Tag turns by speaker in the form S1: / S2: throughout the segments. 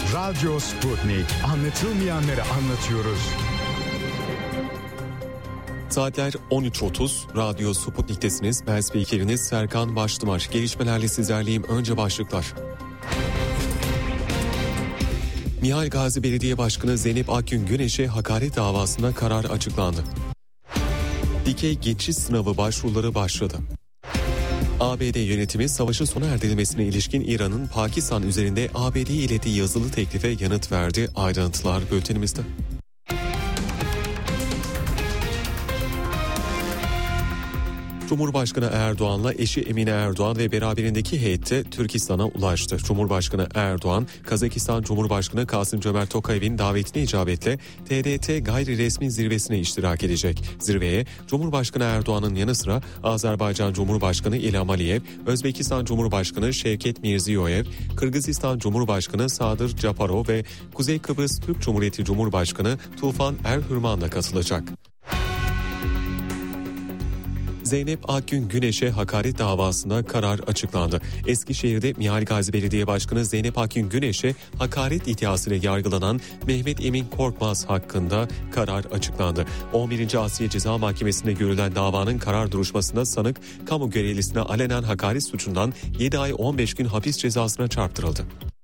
S1: Radyo Sputnik. Anlatılmayanları anlatıyoruz.
S2: Saatler 13.30. Radyo Sputnik'tesiniz. Ben spikeriniz Serkan Baştımar. Gelişmelerle sizlerleyim. Önce başlıklar. Nihal Gazi Belediye Başkanı Zeynep Akgün Güneş'e hakaret davasında karar açıklandı. Dikey geçiş sınavı başvuruları başladı. ABD yönetimi savaşın sona erdirilmesine ilişkin İran'ın Pakistan üzerinde ABD'ye ilettiği yazılı teklife yanıt verdi. Ayrıntılar bültenimizde. Cumhurbaşkanı Erdoğan'la eşi Emine Erdoğan ve beraberindeki heyette Türkistan'a ulaştı. Cumhurbaşkanı Erdoğan, Kazakistan Cumhurbaşkanı Kasım-Cömert Tokayev'in davetine icabetle TRT gayri resmi zirvesine iştirak edecek. Zirveye Cumhurbaşkanı Erdoğan'ın yanı sıra Azerbaycan Cumhurbaşkanı İlham Aliyev, Özbekistan Cumhurbaşkanı Şevket Mirziyoyev, Kırgızistan Cumhurbaşkanı Sadır Japarov ve Kuzey Kıbrıs Türk Cumhuriyeti Cumhurbaşkanı Tufan Erhürman da katılacak. Zeynep Akgün Güneş'e hakaret davasında karar açıklandı. Eskişehir'de Nihal Gazi Belediye Başkanı Zeynep Akgün Güneş'e hakaret iddiasıyla yargılanan Mehmet Emin Korkmaz hakkında karar açıklandı. 11. Asliye Ceza Mahkemesi'nde görülen davanın karar duruşmasında sanık, kamu görevlisine alenen hakaret suçundan 7 ay 15 gün hapis cezasına çarptırıldı.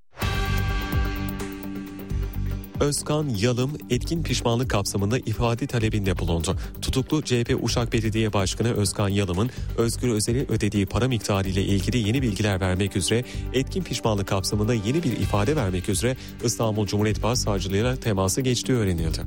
S2: Özkan Yalım etkin pişmanlık kapsamında ifade talebinde bulundu. Tutuklu CHP Uşak Belediye Başkanı Özkan Yalım'ın Özgür Özel'e ödediği para miktarı ile ilgili yeni bilgiler vermek üzere etkin pişmanlık kapsamında yeni bir ifade vermek üzere İstanbul Cumhuriyet Başsavcılığı'yla temasa geçtiği öğrenildi.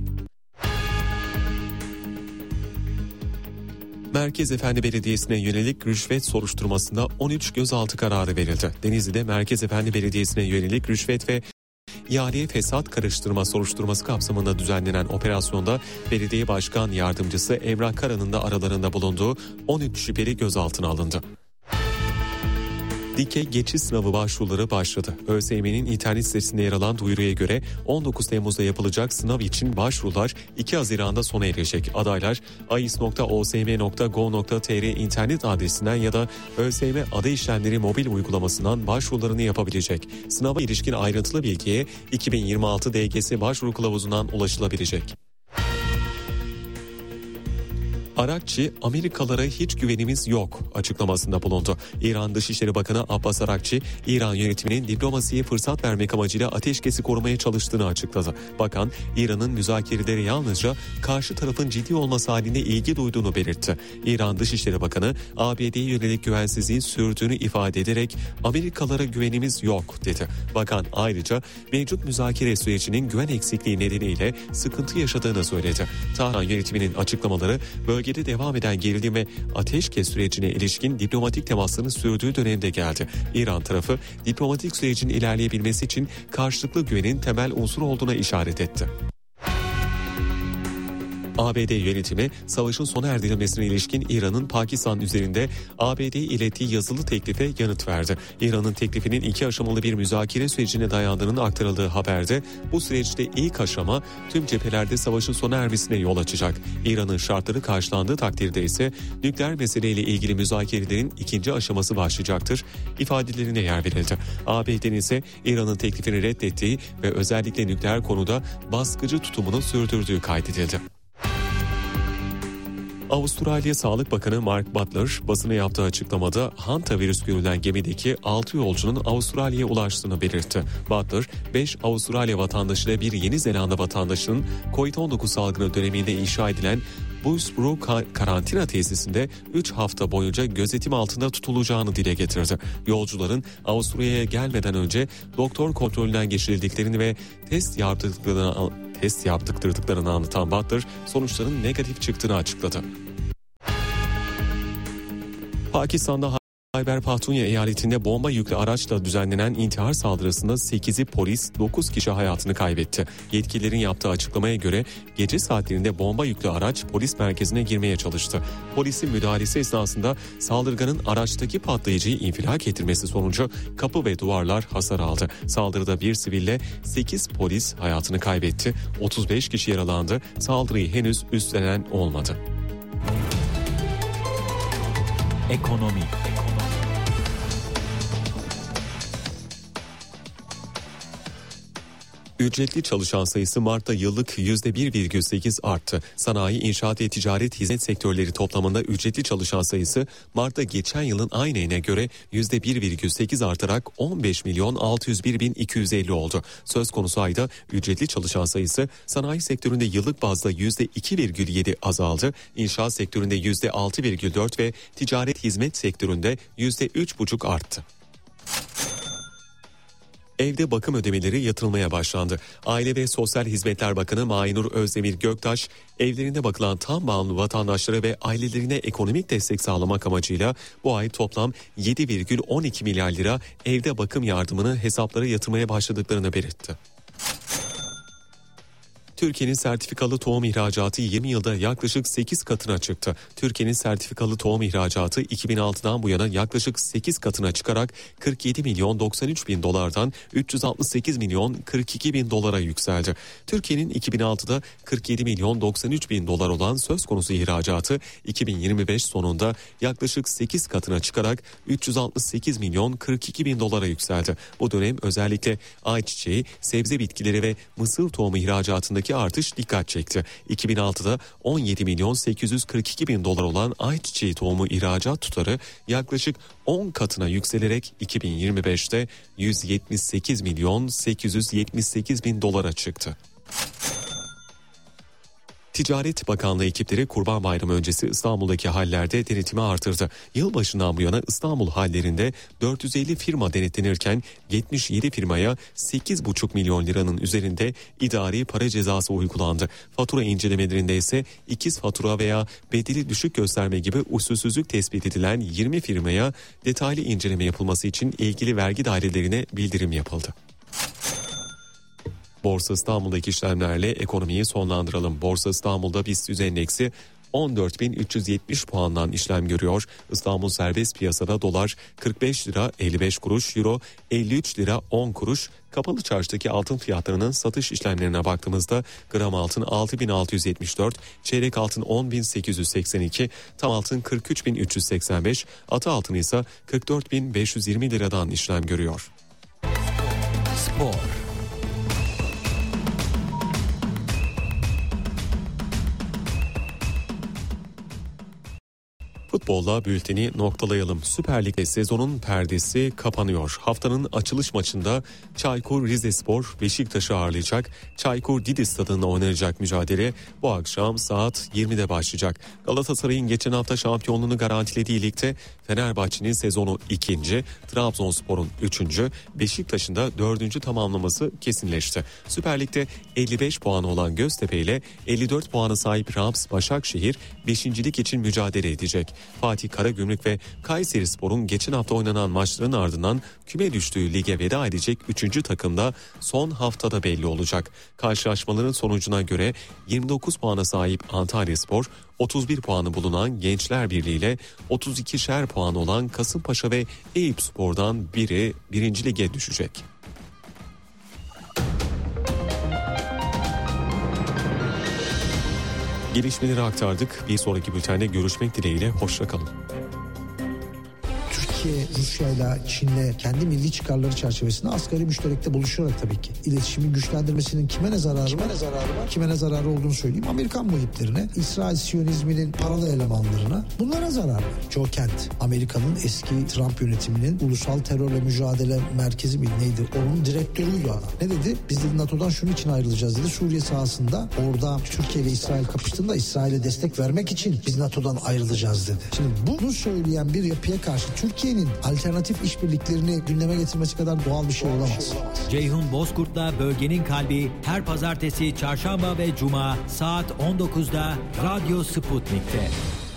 S2: Merkez Efendi Belediyesi'ne yönelik rüşvet soruşturmasında 13 gözaltı kararı verildi. Denizli'de Merkez Efendi Belediyesi'ne yönelik rüşvet ve İhaleye fesat karıştırma soruşturması kapsamında düzenlenen operasyonda belediye başkan yardımcısı Emrah Kara'nın da aralarında bulunduğu 13 şüpheli gözaltına alındı. Dikey geçiş sınavı başvuruları başladı. ÖSYM'nin internet sitesinde yer alan duyuruya göre 19 Temmuz'da yapılacak sınav için başvurular 2 Haziran'da sona erecek. Adaylar ais.osm.go.tr internet adresinden ya da ÖSYM aday işlemleri mobil uygulamasından başvurularını yapabilecek. Sınava ilişkin ayrıntılı bilgiye 2026 DGS başvuru kılavuzundan ulaşılabilecek. Arakçı, Amerikalılara hiç güvenimiz yok açıklamasında bulundu. İran Dışişleri Bakanı Abbas Arakçı, İran yönetiminin diplomasiye fırsat vermek amacıyla ateşkesi korumaya çalıştığını açıkladı. Bakan, İran'ın müzakerelere yalnızca karşı tarafın ciddi olması halinde ilgi duyduğunu belirtti. İran Dışişleri Bakanı, ABD'ye yönelik güvensizliğin sürdüğünü ifade ederek Amerikalılara güvenimiz yok dedi. Bakan ayrıca mevcut müzakere sürecinin güven eksikliği nedeniyle sıkıntı yaşadığını söyledi. Tahran yönetiminin açıklamaları bölgede devam eden gerilim ve ateşkes sürecine ilişkin diplomatik temasların sürdüğü dönemde geldi. İran tarafı diplomatik sürecin ilerleyebilmesi için karşılıklı güvenin temel unsur olduğuna işaret etti. ABD yönetimi savaşın sona erdirilmesine ilişkin İran'ın Pakistan üzerinde ABD'ye ilettiği yazılı teklife yanıt verdi. İran'ın teklifinin 2 aşamalı bir müzakere sürecine dayandığının aktarıldığı haberde bu süreçte ilk aşama tüm cephelerde savaşın sona ermesine yol açacak. İran'ın şartları karşılandığı takdirde ise nükleer meseleyle ilgili müzakerelerin 2. aşaması başlayacaktır ifadelerine yer verildi. ABD'nin ise İran'ın teklifini reddettiği ve özellikle nükleer konuda baskıcı tutumunu sürdürdüğü kaydedildi. Avustralya Sağlık Bakanı Mark Butler basına yaptığı açıklamada hantavirüs görülen gemideki 6 yolcunun Avustralya'ya ulaştığını belirtti. Butler, 5 Avustralya vatandaşıyla bir Yeni Zelanda vatandaşının COVID-19 salgını döneminde inşa edilen Bullsboro karantina tesisinde 3 hafta boyunca gözetim altında tutulacağını dile getirdi. Yolcuların Avustralya'ya gelmeden önce doktor kontrolünden geçirildiklerini ve test yaptırdıklarını anlatan Butler sonuçların negatif çıktığını açıkladı. Pakistan'da Hayber Pakhtunkhwa eyaletinde bomba yüklü araçla düzenlenen intihar saldırısında 8'i polis, 9 kişi hayatını kaybetti. Yetkililerin yaptığı açıklamaya göre gece saatlerinde bomba yüklü araç polis merkezine girmeye çalıştı. Polisin müdahalesi esnasında saldırganın araçtaki patlayıcıyı infilak ettirmesi sonucu kapı ve duvarlar hasar aldı. Saldırıda bir siville 8 polis hayatını kaybetti. 35 kişi yaralandı. Saldırıyı henüz üstlenen olmadı.
S3: Ekonomi.
S2: Ücretli çalışan sayısı Mart'ta yıllık %1,8 arttı. Sanayi, inşaat ve ticaret hizmet sektörleri toplamında ücretli çalışan sayısı Mart'ta geçen yılın aynı ayına göre %1,8 artarak 15.601.250 oldu. Söz konusu ayda ücretli çalışan sayısı sanayi sektöründe yıllık bazda %2,7 azaldı. İnşaat sektöründe %6,4 ve ticaret hizmet sektöründe %3,5 arttı. Evde bakım ödemeleri yatırılmaya başlandı. Aile ve Sosyal Hizmetler Bakanı Mahinur Özdemir Göktaş, evlerinde bakılan tam bağımlı vatandaşlara ve ailelerine ekonomik destek sağlamak amacıyla bu ay toplam 7,12 milyar lira evde bakım yardımını hesaplara yatırmaya başladıklarını belirtti. Türkiye'nin sertifikalı tohum ihracatı 20 yılda yaklaşık 8 katına çıktı. Türkiye'nin sertifikalı tohum ihracatı 2006'dan bu yana yaklaşık 8 katına çıkarak 47 milyon 93 bin dolardan 368 milyon 42 bin dolara yükseldi. Türkiye'nin 2006'da 47 milyon 93 bin dolar olan söz konusu ihracatı 2025 sonunda yaklaşık 8 katına çıkarak 368 milyon 42 bin dolara yükseldi. Bu dönem özellikle ayçiçeği, sebze bitkileri ve mısır tohumu ihracatındaki artış dikkat çekti. 2006'da 17 milyon 842 bin dolar olan ayçiçeği tohumu ihracat tutarı yaklaşık 10 katına yükselerek 2025'te 178 milyon 878 bin dolara çıktı. Ticaret Bakanlığı ekipleri Kurban Bayramı öncesi İstanbul'daki hallerde denetimi artırdı. Yılbaşından bu yana İstanbul hallerinde 450 firma denetlenirken 77 firmaya 8,5 milyon liranın üzerinde idari para cezası uygulandı. Fatura incelemelerinde ise ikiz fatura veya bedeli düşük gösterme gibi usulsüzlük tespit edilen 20 firmaya detaylı inceleme yapılması için ilgili vergi dairelerine bildirim yapıldı. Borsa İstanbul'daki işlemlerle ekonomiyi sonlandıralım. Borsa İstanbul'da BIST endeksi 14.370 puandan işlem görüyor. İstanbul serbest piyasada dolar 45 lira 55 kuruş, euro 53 lira 10 kuruş. Kapalı çarşıdaki altın fiyatlarının satış işlemlerine baktığımızda gram altın 6.674, çeyrek altın 10.882, tam altın 43.385, atı altın ise 44.520 liradan işlem görüyor.
S3: Spor.
S2: Futbolla bülteni noktalayalım. Süper Lig'de sezonun perdesi kapanıyor. Haftanın açılış maçında Çaykur Rizespor Beşiktaş'ı ağırlayacak. Çaykur Didi Stadı'nda oynanacak mücadele bu akşam saat 20'de başlayacak. Galatasaray'ın geçen hafta şampiyonluğunu garantilediği ligde Fenerbahçe'nin sezonu 2. Trabzonspor'un 3. Beşiktaş'ın da 4. tamamlaması kesinleşti. Süper Lig'de 55 puanı olan Göztepe ile 54 puanı sahip Rams Başakşehir 5. lig için mücadele edecek. Fatih Karagümrük ve Kayserispor'un geçen hafta oynanan maçların ardından küme düştüğü lige veda edecek 3. takımda son haftada belli olacak. Karşılaşmaların sonucuna göre 29 puana sahip Antalyaspor, 31 puanı bulunan Gençler Birliği ile 32'şer puan olan Kasımpaşa ve Eyüpspor'dan biri 1. lige düşecek. Gelişmeleri aktardık. Bir sonraki bültende görüşmek dileğiyle. Hoşça kalın.
S4: Türkiye, Rusya'yla, Çin'le kendi milli çıkarları çerçevesinde asgari müşterekte buluşarak tabii ki iletişimin güçlendirmesinin kime ne zararı var? Kime ne zararı olduğunu söyleyeyim. Amerikan muhitlerine, İsrail Siyonizminin paralı elemanlarına bunlara zarar var. Joe Kent, Amerika'nın eski Trump yönetiminin ulusal terörle mücadele merkezi mi neydi? Onun direktörüydü adam. Ne dedi? Biz dedi NATO'dan şunun için ayrılacağız dedi. Suriye sahasında orada Türkiye ile İsrail kapıştığında İsrail'e destek vermek için biz NATO'dan ayrılacağız dedi. Şimdi bunu söyleyen bir yapıya karşı Türkiye'nin alternatif işbirliklerini gündeme getirmesi kadar doğal bir şey olamaz.
S3: Ceyhun Bozkurt'la Bölgenin Kalbi her pazartesi, çarşamba ve cuma saat 19'da Radyo Sputnik'te.